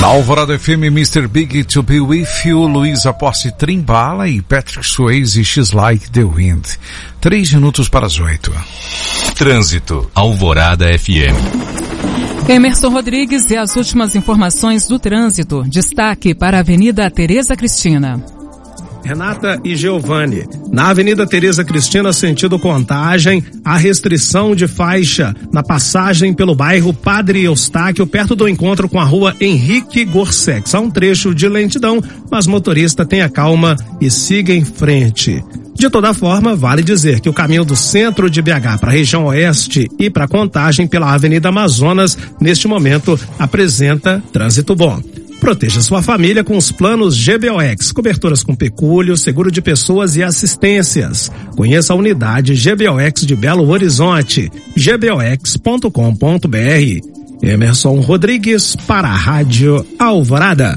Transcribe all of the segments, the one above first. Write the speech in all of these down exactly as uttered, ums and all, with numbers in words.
Na Alvorada F M, mister Big To Be With You, Luísa Posse Trimbala e Patrick Swayze, She's Like The Wind. Três minutos para as oito. Trânsito, Alvorada F M. Emerson Rodrigues e as últimas informações do trânsito. Destaque para a Avenida Tereza Cristina. Renata e Giovanni. Na Avenida Tereza Cristina, sentido Contagem, a restrição de faixa na passagem pelo bairro Padre Eustáquio, perto do encontro com a rua Henrique Gorsex. Há um trecho de lentidão, mas motorista tenha calma e siga em frente. De toda forma, vale dizer que o caminho do centro de B H para a região oeste e para Contagem pela Avenida Amazonas, neste momento, apresenta trânsito bom. Proteja sua família com os planos G B O X, coberturas com pecúlio, seguro de pessoas e assistências. Conheça a unidade G B O X de Belo Horizonte, g b o x ponto com ponto b r. Emerson Rodrigues para a Rádio Alvorada.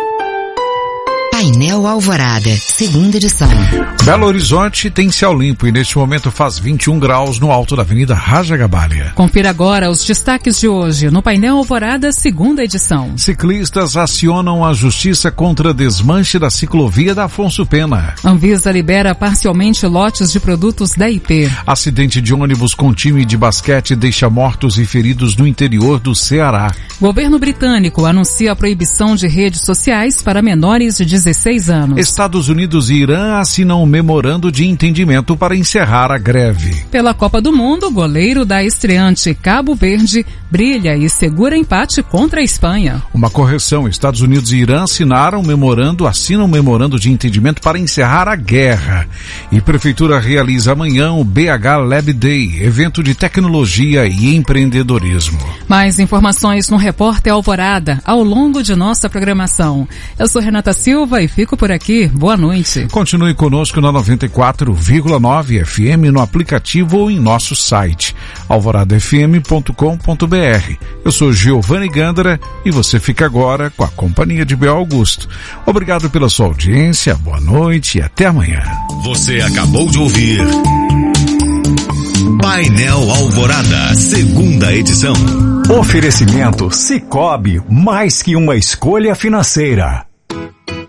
Painel Alvorada, segunda edição. Belo Horizonte tem céu limpo e neste momento faz vinte e um graus no alto da Avenida Raja Gabalha. Confira agora os destaques de hoje no Painel Alvorada, segunda edição. Ciclistas acionam a justiça contra desmanche da ciclovia da Afonso Pena. Anvisa libera parcialmente lotes de produtos da I P. Acidente de ônibus com time de basquete deixa mortos e feridos no interior do Ceará. Governo britânico anuncia a proibição de redes sociais para menores de dezesseis anos. Estados Unidos e Irã assinam um memorando de entendimento para encerrar a greve. Pela Copa do Mundo, o goleiro da estreante Cabo Verde brilha e segura empate contra a Espanha. Uma correção, Estados Unidos e Irã assinaram um memorando, assinam um memorando de entendimento para encerrar a guerra. E Prefeitura realiza amanhã o B H Lab Day, evento de tecnologia e empreendedorismo. Mais informações no Repórter Alvorada, ao longo de nossa programação. Eu sou Renata Silva e fico por aqui. Boa noite. Continue conosco na noventa e quatro vírgula nove F M, no aplicativo ou em nosso site, alvorada f m ponto com ponto b r. Eu sou Giovanni Gandara e você fica agora com a companhia de Bel Augusto. Obrigado pela sua audiência, boa noite e até amanhã. Você acabou de ouvir Painel Alvorada, segunda edição. Oferecimento Sicoob, mais que uma escolha financeira.